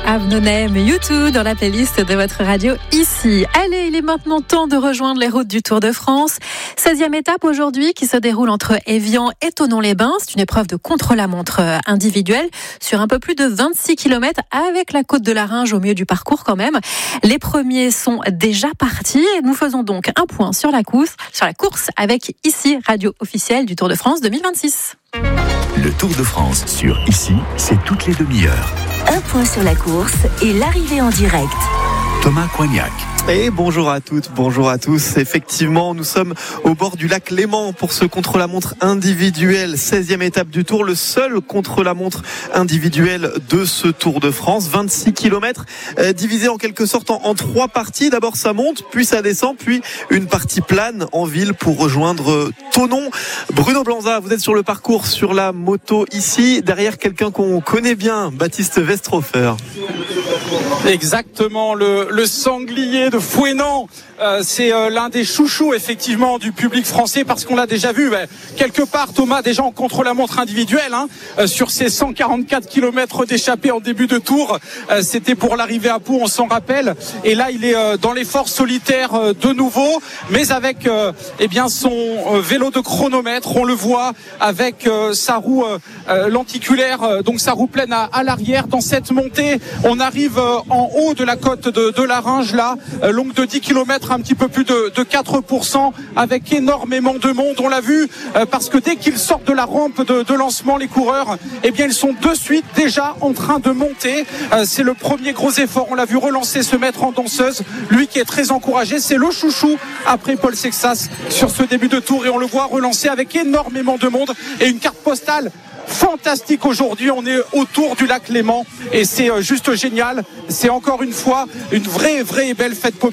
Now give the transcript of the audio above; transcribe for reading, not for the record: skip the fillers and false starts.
Have No Name, U2 dans la playlist de votre radio ici. Allez, il est maintenant temps de rejoindre les routes du Tour de France. 16e étape aujourd'hui qui se déroule entre Évian et Thonon-les-Bains. C'est une épreuve de contre-la-montre individuelle sur un peu plus de 26 km avec la côte de la Ringe au milieu du parcours quand même. Les premiers sont déjà partis et nous faisons donc un point sur la course avec ici, radio officielle du Tour de France 2026. Le Tour de France sur Ici, c'est toutes les demi-heures. Un point sur la course et l'arrivée en direct. Thomas Coignac. Et bonjour à toutes, bonjour à tous. Effectivement, nous sommes au bord du lac Léman pour ce contre-la-montre individuel. 16e étape du Tour, le seul contre-la-montre individuel de ce Tour de France. 26 km divisé en quelque sorte en trois parties. D'abord ça monte, puis ça descend, puis une partie plane en ville pour rejoindre Thonon. Bruno Blanza, vous êtes sur le parcours sur la moto ici, derrière quelqu'un qu'on connaît bien, Baptiste Westrofer. Exactement, le sanglier de Fouesnant, c'est l'un des chouchous effectivement du public français parce qu'on l'a déjà vu quelque part, Thomas, déjà en contre-la-montre individuelle sur ces 144 km d'échappée en début de tour, c'était pour l'arrivée à Pau, on s'en rappelle, et là il est dans l'effort solitaire de nouveau, mais avec son vélo de chronomètre, on le voit avec sa roue lenticulaire, donc sa roue pleine à l'arrière. Dans cette montée, on arrive en haut de la côte de la Ringe, là, longue de 10 km, un petit peu plus de 4%, avec énormément de monde. On l'a vu parce que dès qu'ils sortent de la rampe de lancement, les coureurs, ils sont de suite déjà en train de monter. C'est le premier gros effort. On l'a vu relancer, se mettre en danseuse. Lui qui est très encouragé, c'est le chouchou après Paul Sexas sur ce début de tour, et on le voit relancer avec énormément de monde et une carte postale fantastique aujourd'hui. On est autour du lac Léman et c'est juste génial. C'est encore une fois une vraie et belle fête populaire.